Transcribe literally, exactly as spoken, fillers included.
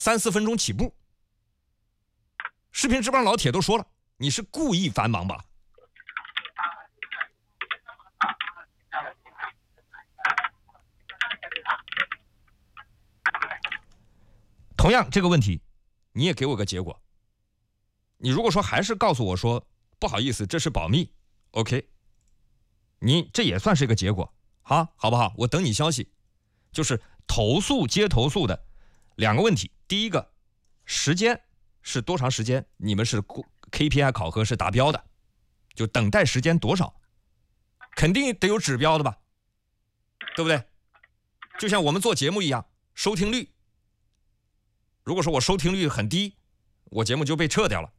三四分钟起步。视频直播老铁都说了，你是故意繁忙吧？同样这个问题，你也给我个结果。你如果说还是告诉我说不好意思，这是保密 ，OK， 你这也算是一个结果，好，好不好？我等你消息。就是投诉接投诉的两个问题，第一个，时间是多长时间？你们是 K P I 考核是达标的，就等待时间多少？肯定得有指标的吧，对不对？就像我们做节目一样，收听率。如果说我收听率很低，我节目就被撤掉了。